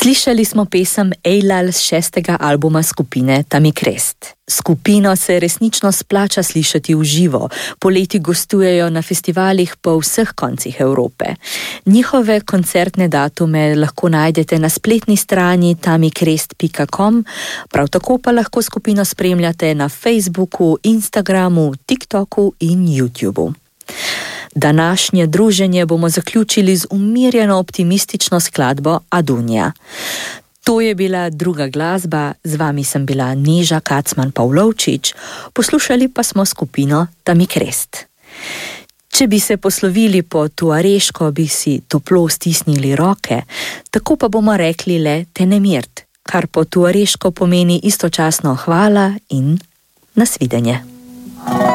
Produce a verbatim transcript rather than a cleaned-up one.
Slišali smo pesem Ejlal z šestega albuma skupine Tami Krest. Skupino se resnično splača slišati v živo. Poleti gostujejo na festivalih po vseh koncih Evrope. Njihove koncertne datume lahko najdete na spletni strani tamikrest pika com, prav tako pa lahko skupino spremljate na Facebooku, Instagramu, TikToku in YouTubeu. Današnje druženje bomo zaključili z umirjeno optimistično skladbo Adunja. To je bila druga glasba, z vami sem bila Neža Kacman-Pavlovčič, poslušali pa smo skupino Tami Krest. Če bi se poslovili po tuareško, bi si toplo stisnili roke, tako pa bomo rekli le tenemirt, kar po tuareško pomeni istočasno hvala in nasvidenje.